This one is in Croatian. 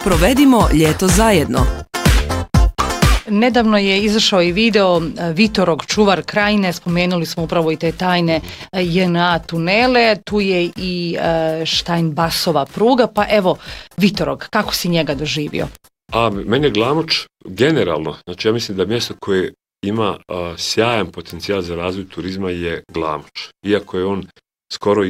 Provedimo ljeto zajedno. Nedavno je izašao i video Vitorog, čuvar krajine, spomenuli smo upravo i te tajne JNA tunele, tu je i Štajn-Basova pruga, pa evo Vitorog, kako si njega doživio? Meni je Glamoč generalno, znači ja mislim da mjesto koje ima sjajan potencijal za razvoj turizma je Glamoč. Iako je on skoro